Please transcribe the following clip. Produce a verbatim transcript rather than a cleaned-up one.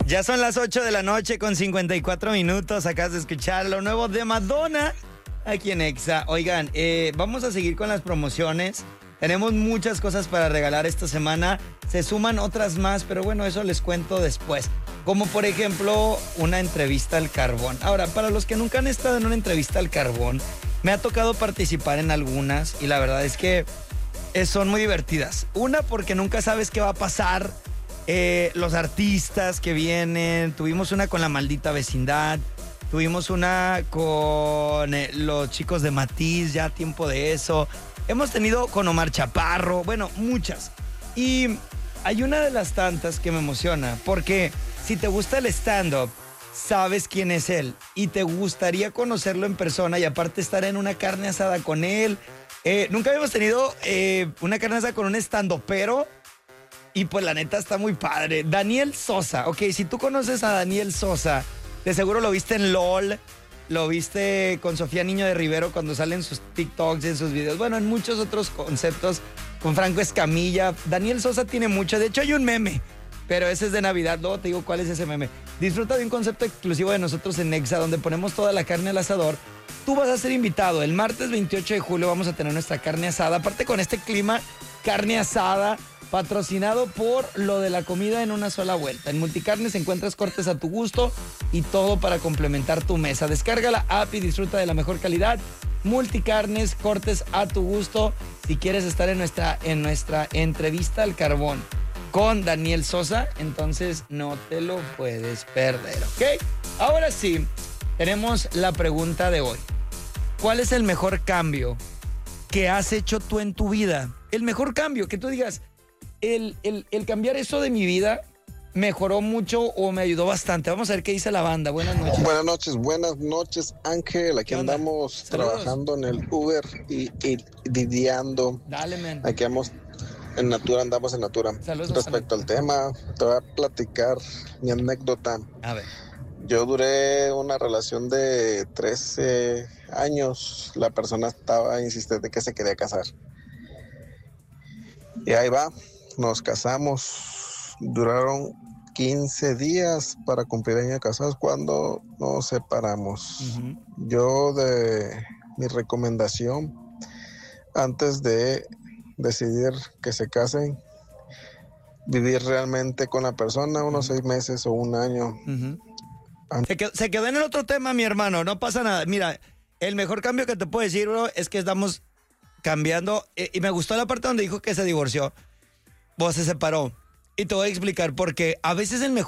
Ya son las ocho de la noche con cincuenta y cuatro minutos. Acabas de escuchar lo nuevo de Madonna aquí en Exa. Oigan, eh, vamos a seguir con las promociones. Tenemos muchas cosas para regalar esta semana. Se suman otras más, pero bueno, eso les cuento después. Como por ejemplo, una entrevista al carbón. Ahora, para los que nunca han estado en una entrevista al carbón, me ha tocado participar en algunas y la verdad es que eh, son muy divertidas. Una, porque nunca sabes qué va a pasar. Eh, los artistas que vienen. Tuvimos una con La Maldita Vecindad. Tuvimos una con eh, los chicos de Matiz, ya tiempo de eso. Hemos tenido con Omar Chaparro, bueno, muchas. Y hay una de las tantas que me emociona, porque si te gusta el stand-up, sabes quién es él y te gustaría conocerlo en persona y aparte estar en una carne asada con él. Eh, nunca habíamos tenido eh, una carne asada con un stand-upero y pues la neta está muy padre. Daniel Sosa, ok, si tú conoces a Daniel Sosa, de seguro lo viste en LOL. Lo viste con Sofía Niño de Rivero cuando salen sus TikToks, en sus videos. Bueno, en muchos otros conceptos. Con Franco Escamilla. Daniel Sosa tiene mucho. De hecho, hay un meme. Pero ese es de Navidad. Luego te digo cuál es ese meme. Disfruta de un concepto exclusivo de nosotros en Exa, donde ponemos toda la carne al asador. Tú vas a ser invitado. El martes veintiocho de julio vamos a tener nuestra carne asada. Aparte con este clima, carne asada, patrocinado por lo de la comida en una sola vuelta. En Multicarnes encuentras cortes a tu gusto y todo para complementar tu mesa. Descarga la app y disfruta de la mejor calidad. Multicarnes, cortes a tu gusto. Si quieres estar en nuestra, en nuestra entrevista al carbón con Daniel Sosa, entonces no te lo puedes perder, ¿ok? Ahora sí, tenemos la pregunta de hoy. ¿Cuál es el mejor cambio que has hecho tú en tu vida? El mejor cambio, que tú digas, El, el, el cambiar eso de mi vida mejoró mucho o me ayudó bastante. Vamos a ver qué dice la banda. Buenas noches. Buenas noches, buenas noches, Ángel. Aquí andamos Saludos. trabajando en el Uber y, y lidiando. Dale, men. Aquí vamos en Natura, andamos en Natura. Saludos, Respecto al tema, te voy a platicar mi anécdota. A ver. Yo duré una relación de trece años. La persona estaba insistente que se quería casar. Y ahí va. Nos casamos, duraron quince días para cumplir año de casados cuando nos separamos. Uh-huh. Yo de mi recomendación, antes de decidir que se casen, vivir realmente con la persona unos uh-huh. seis meses o un año. Uh-huh. Se quedó, se quedó en el otro tema, mi hermano, no pasa nada. Mira, el mejor cambio que te puedo decir, bro, es que estamos cambiando, y, y me gustó la parte donde dijo que se divorció. Vos se separó. Y te voy a explicar porque a veces el mejor